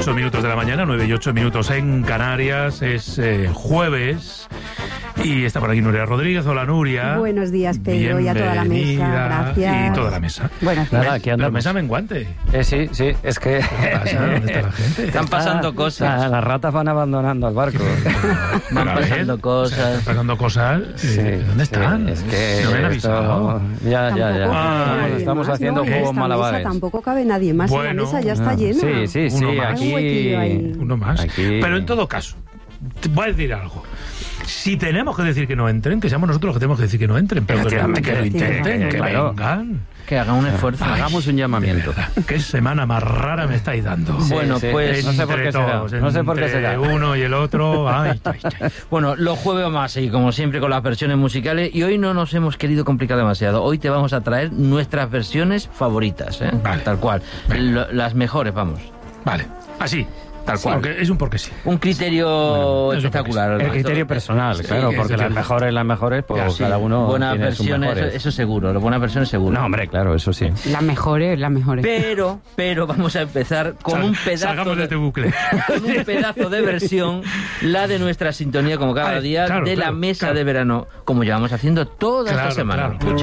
8 minutos de la mañana, 9 y 8 minutos en Canarias. Es jueves y está por aquí Nuria Rodríguez. Hola, Nuria. Buenos días, Pedro, y a toda la mesa. Gracias. Y toda la mesa. Buenas Nada, tardes. aquí andamos. Pero mesa menguante. Sí, es que... ¿Qué pasa? ¿Dónde está la gente? Están pasando cosas. Las ratas van abandonando el barco. Van A ver, pasando cosas. están pasando cosas. Sí, ¿Dónde están? Es que no me han esto- avisado. Ya. Tampoco cabe nadie Estamos más, haciendo ¿no? En juegos esta malabares. mesa tampoco cabe nadie más. Bueno, La mesa ya está llena. Sí, Uno más. aquí... Un huequillo ahí. Uno más. Aquí- Pero en todo caso, te voy a decir algo. Si tenemos que decir que no entren, que seamos nosotros los que tenemos que decir que no entren, pero que lo intenten, que claro. vengan. Que hagan un esfuerzo. Hagamos un llamamiento. De verdad, qué semana más rara me estáis dando. Sí, Bueno, pues, no sé por Entre qué será. todos, No sé por qué entre será. uno y el otro. Ay. Bueno, los jueves vamos a seguir, como siempre, con las versiones musicales. Y hoy no nos hemos querido complicar demasiado. Hoy te vamos a traer nuestras versiones favoritas, ¿eh? Vale. Tal cual. Venga. Las mejores, vamos. Vale, así. Tal cual. Porque es un porque sí. Un criterio eso espectacular. El criterio personal, claro, sí, porque sí. las mejores, pues Ya, sí. cada uno Buenas tiene sus versiones, mejores. eso seguro. Las buenas versiones seguro. No, hombre, claro, eso sí. Las mejores. Pero vamos a empezar con un pedazo Salgamos de este bucle. con un pedazo de versión, la de nuestra sintonía, como cada Ay, día, claro, de la claro, mesa claro. de verano, como llevamos haciendo toda esta semana. Claro.